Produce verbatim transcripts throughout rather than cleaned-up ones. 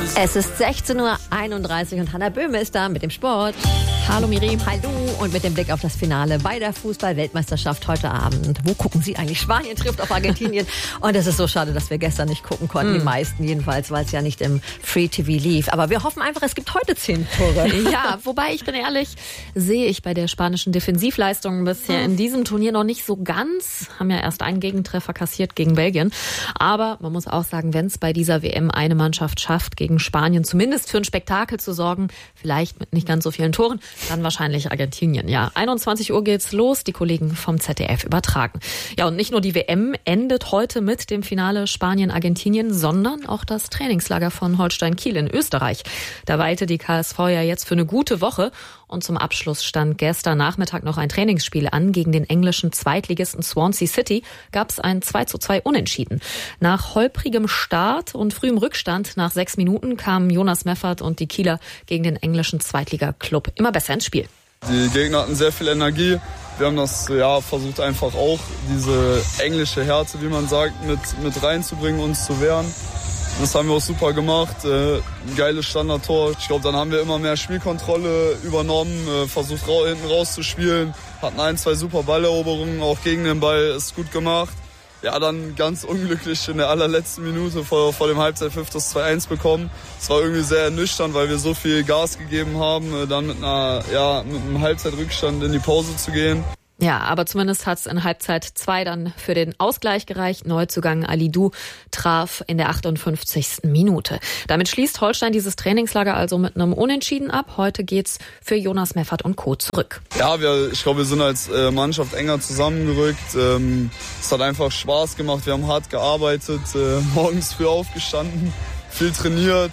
Es ist sechzehn Uhr einunddreißig und Hannah Böhme ist da mit dem Sport. Hallo Miri. Hallo und mit dem Blick auf das Finale bei der Fußball-Weltmeisterschaft heute Abend. Wo gucken Sie eigentlich? Spanien trifft auf Argentinien. Und es ist so schade, dass wir gestern nicht gucken konnten. Mm. Die meisten jedenfalls, weil es ja nicht im Free-T V lief. Aber wir hoffen einfach, es gibt heute zehn Tore. Ja, wobei ich bin ehrlich, sehe ich bei der spanischen Defensivleistung bisher in diesem Turnier noch nicht so ganz. Haben ja erst einen Gegentreffer kassiert gegen Belgien. Aber man muss auch sagen, wenn es bei dieser W M eine Mannschaft schafft, gegen Spanien zumindest für ein Spektakel zu sorgen, vielleicht mit nicht ganz so vielen Toren, dann wahrscheinlich Argentinien. Ja, einundzwanzig Uhr geht's los. Die Kollegen vom Z D F übertragen. Ja, und nicht nur die W M endet heute mit dem Finale Spanien-Argentinien, sondern auch das Trainingslager von Holstein Kiel in Österreich. Da weilte die K S V ja jetzt für eine gute Woche. Und zum Abschluss stand gestern Nachmittag noch ein Trainingsspiel an. Gegen den englischen Zweitligisten Swansea City gab es ein zwei zu zwei Unentschieden. Nach holprigem Start und frühem Rückstand nach sechs Minuten kamen Jonas Meffert und die Kieler gegen den englischen Zweitligaklub immer besser ins Spiel. Die Gegner hatten sehr viel Energie. Wir haben das ja versucht, einfach auch diese englische Härte, wie man sagt, mit, mit reinzubringen, uns zu wehren. Das haben wir auch super gemacht. Äh, ein geiles Standardtor. Ich glaube, dann haben wir immer mehr Spielkontrolle übernommen, äh, versucht ra- hinten rauszuspielen, hatten ein, zwei super Balleroberungen, auch gegen den Ball, ist gut gemacht. Ja, dann ganz unglücklich in der allerletzten Minute vor, vor dem Halbzeitpfiff das zwei eins bekommen. Es war irgendwie sehr ernüchternd, weil wir so viel Gas gegeben haben, äh, dann mit, einer, ja, mit einem Halbzeitrückstand in die Pause zu gehen. Ja, aber zumindest hat es in Halbzeit zwei dann für den Ausgleich gereicht. Neuzugang Alidou traf in der achtundfünfzigsten Minute. Damit schließt Holstein dieses Trainingslager also mit einem Unentschieden ab. Heute geht's für Jonas Meffert und Co. zurück. Ja, wir, ich glaube, wir sind als äh, Mannschaft enger zusammengerückt. Ähm, es hat einfach Spaß gemacht. Wir haben hart gearbeitet, äh, morgens früh aufgestanden, viel trainiert.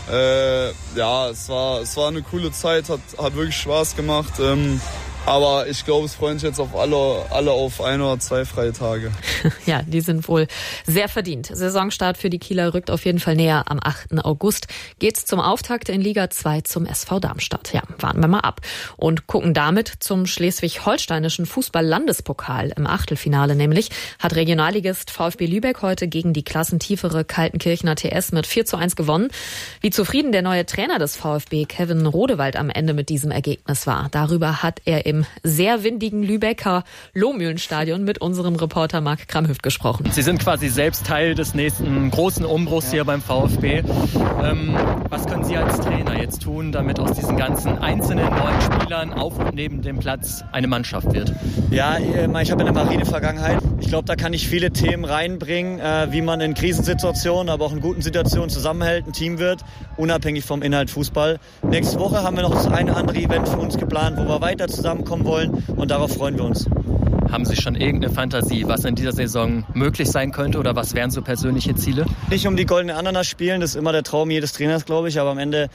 Äh, ja, es war, es war eine coole Zeit, hat, hat wirklich Spaß gemacht. Ähm, Aber ich glaube, es freuen sich jetzt auf alle, alle auf ein oder zwei freie Tage. Ja, die sind wohl sehr verdient. Saisonstart für die Kieler rückt auf jeden Fall näher. Am achten August geht's zum Auftakt in Liga zwei zum S V Darmstadt. Ja, warten wir mal ab. Und gucken damit zum schleswig-holsteinischen Fußball-Landespokal. Im Achtelfinale nämlich hat Regionalligist VfB Lübeck heute gegen die klassentiefere Kaltenkirchener T S mit vier zu eins gewonnen. Wie zufrieden der neue Trainer des VfB, Kevin Rodewald, am Ende mit diesem Ergebnis war. Darüber hat er im im sehr windigen Lübecker Lohmühlenstadion mit unserem Reporter Marc Kramhüft gesprochen. Sie sind quasi selbst Teil des nächsten großen Umbruchs hier beim VfB. Ähm, was können Sie als Trainer jetzt tun, damit aus diesen ganzen einzelnen neuen Spielern auf und neben dem Platz eine Mannschaft wird? Ja, ich habe eine Marine-Vergangenheit. Ich glaube, da kann ich viele Themen reinbringen, wie man in Krisensituationen, aber auch in guten Situationen zusammenhält, ein Team wird, unabhängig vom Inhalt Fußball. Nächste Woche haben wir noch das eine andere Event für uns geplant, wo wir weiter zusammenkommen wollen, und darauf freuen wir uns. Haben Sie schon irgendeine Fantasie, was in dieser Saison möglich sein könnte, oder was wären so persönliche Ziele? Nicht um die goldene Ananas spielen, das ist immer der Traum jedes Trainers, glaube ich, aber am Ende,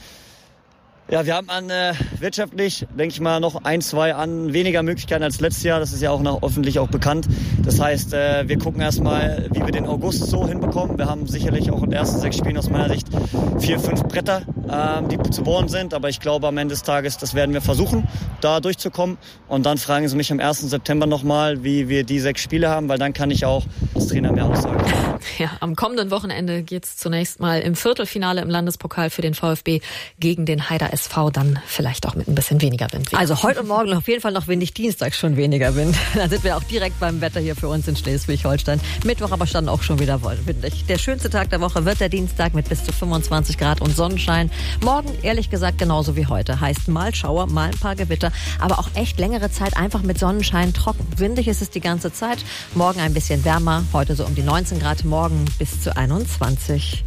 ja, wir haben an äh, wirtschaftlich, denke ich mal, noch ein, zwei an weniger Möglichkeiten als letztes Jahr. Das ist ja auch nach öffentlich auch bekannt. Das heißt, äh, wir gucken erstmal, wie wir den August so hinbekommen. Wir haben sicherlich auch in den ersten sechs Spielen aus meiner Sicht vier, fünf Bretter, äh, die zu bohren sind. Aber ich glaube, am Ende des Tages, das werden wir versuchen, da durchzukommen. Und dann fragen Sie mich am ersten September nochmal, wie wir die sechs Spiele haben, weil dann kann ich auch als Trainer mehr aussagen. Ja, am kommenden Wochenende geht's zunächst mal im Viertelfinale im Landespokal für den VfB gegen den Heider S V, dann vielleicht auch mit ein bisschen weniger Wind. Also heute und morgen auf jeden Fall noch windig, Dienstag schon weniger Wind. Dann sind wir auch direkt beim Wetter hier für uns in Schleswig-Holstein. Mittwoch aber stand auch schon wieder windig. Der schönste Tag der Woche wird der Dienstag mit bis zu fünfundzwanzig Grad und Sonnenschein. Morgen, ehrlich gesagt, genauso wie heute. Heißt mal Schauer, mal ein paar Gewitter, aber auch echt längere Zeit einfach mit Sonnenschein trocken. Windig ist es die ganze Zeit. Morgen ein bisschen wärmer, heute so um die neunzehn Grad, morgen bis zu einundzwanzig.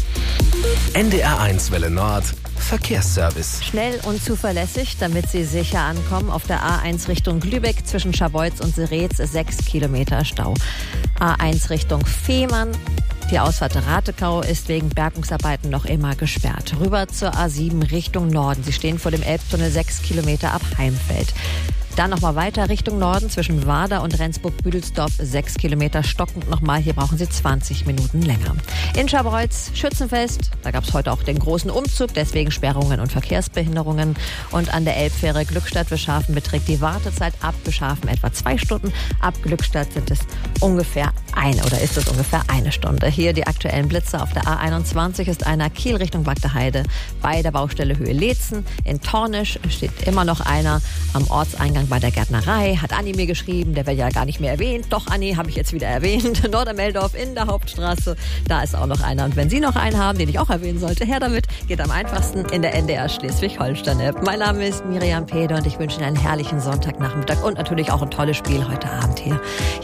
N D R eins Welle Nord Verkehrsservice. Schnell und zuverlässig, damit Sie sicher ankommen. Auf der A eins Richtung Lübeck zwischen Scharbeutz und Seretz sechs Kilometer Stau. A eins Richtung Fehmarn. Die Ausfahrt Ratekau ist wegen Bergungsarbeiten noch immer gesperrt. Rüber zur A sieben Richtung Norden. Sie stehen vor dem Elbtunnel sechs Kilometer ab Heimfeld. Dann nochmal weiter Richtung Norden zwischen Warder und Rendsburg-Büdelsdorf sechs Kilometer stockend nochmal. Hier brauchen Sie zwanzig Minuten länger. In Scharbeutz, Schützenfest, da gab es heute auch den großen Umzug, deswegen Sperrungen und Verkehrsbehinderungen. Und an der Elbfähre Glückstadt-Wischhafen beträgt die Wartezeit ab Wischhafen etwa zwei Stunden. Ab Glückstadt sind es ungefähr eine oder ist es ungefähr eine Stunde. Hier die aktuellen Blitze. Auf der A einundzwanzig ist einer Kiel Richtung Bagdeheide bei der Baustelle Höhe Leetzen. In Tornisch steht immer noch einer am Ortseingang bei der Gärtnerei. Hat Anni mir geschrieben, der wird ja gar nicht mehr erwähnt. Doch, Anni, habe ich jetzt wieder erwähnt. Nordermeldorf in der Hauptstraße, da ist auch noch einer. Und wenn Sie noch einen haben, den ich auch erwähnen sollte, her damit. Geht am einfachsten in der N D R Schleswig-Holstein-App. Mein Name ist Miriam Peder und ich wünsche Ihnen einen herrlichen Sonntagnachmittag und natürlich auch ein tolles Spiel heute Abend hier.